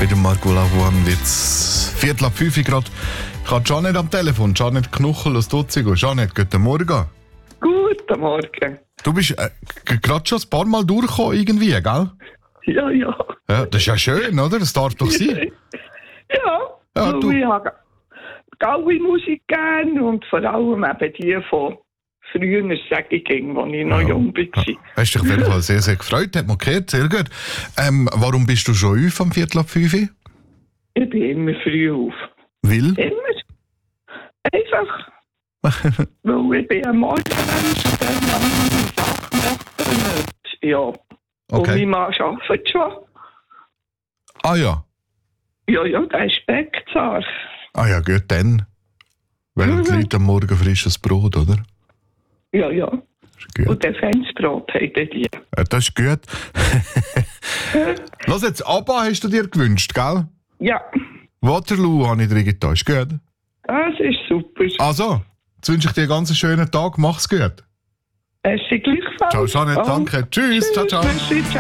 Bei dem Marco Lavoine wird es 4:45 gerade. Ich habe Janet am Telefon. Janet Knuchel aus Dutzigo. Janet, guten Morgen. Guten Morgen. Du bist gerade schon ein paar Mal durchgekommen irgendwie, gell? Ja. Ja, das ist ja schön, oder? Das darf doch sein. Ja, du- ich habe Gaui-Musik gerne und vor allem eben die von früher, sage ich, als ich noch jung war. Hast dich auf jeden Fall sehr, sehr gefreut. Hat man gehört, sehr gut. Warum bist du schon auf am 4:45? Ich bin immer früh auf. Weil? Immer. Einfach. Weil ich bin ein Morgenmensch, der Sachen macht. Ja. Und Okay. mein Mann arbeitet schon. Ah ja. Ja, der ist Backzarch. Ah ja, gut, dann. Weil die Leute am Morgen frisches Brot, oder? Ja. Ist gut. Und der Fensterbrot haben die. Das ist gut. Lass jetzt, ABBA hast du dir gewünscht, gell? Ja, Waterloo habe ich dir getan. Ist gut. das ist super. Also, jetzt wünsche ich dir einen ganz schönen Tag. Mach's gut. Es ist gleichfalls. Ciao, Janet, danke. Tschüss, ciao, ciao. Tschüss, ciao.